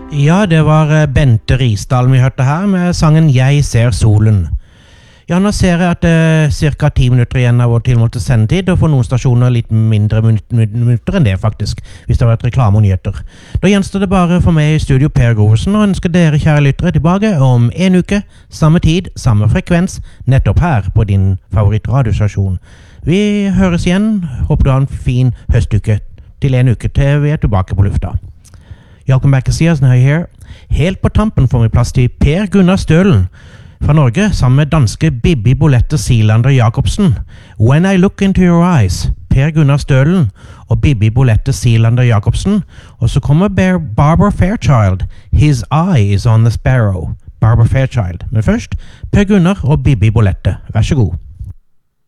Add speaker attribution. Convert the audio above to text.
Speaker 1: Ja, det var Bente Risdalen vi hørte her med sangen «Jeg ser solen». Ja, nå ser jeg at det er cirka 10 minutter igjen av vår tilmålte sendetid, og for noen stasjoner litt mindre minutter enn det faktisk, hvis det har vært reklame og nyheter. Da gjenstår det bare for meg i studio Per Govesen, og ønsker dere kjære lyttere tilbake om en uke, samme tid, samme frekvens, nettopp her på din favorittradiostasjon. Vi høres igjen, håper du har en fin høstuke til en uke til vi er tilbake på lufta. Welcome back, Sias, now here. Helt på tampen får vi plass til Per Gunnar Stølen fra Norge, sammen med danske Bibi Bolette Silander Jacobsen. When I Look Into Your Eyes, Per Gunnar Stølen og Bibi Bolette Silander Jacobsen. Og så kommer Barbara Fairchild, His Eye is on the Sparrow. Barbara Fairchild. Men først, Per Gunnar og Bibi Bolette. Vær så god.